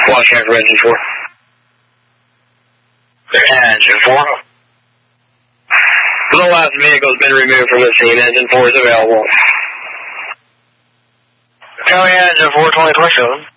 Watch out for engine 4. Engine 4. The last vehicle has been removed from the scene. Engine 4 is available. Copy, engine 4, 2027.